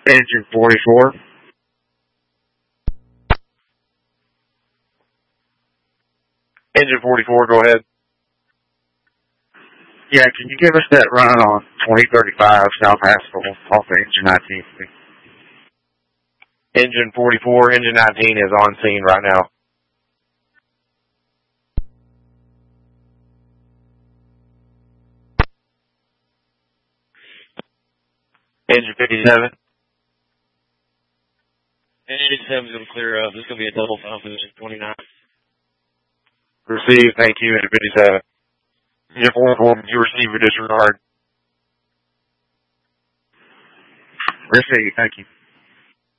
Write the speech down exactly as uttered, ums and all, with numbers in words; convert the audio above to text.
Engine forty-four. Engine forty-four, go ahead. Yeah, can you give us that run on twenty thirty-five South Haskell off of engine nineteen? Engine forty-four, engine nineteen is on scene right now. Engine fifty-seven. Engine fifty-seven is going to clear up. This is going to be a double final position twenty-nine. Receive, thank you, engine fifty-seven. Engine forty-four, you receive your disregard. Receive, thank you.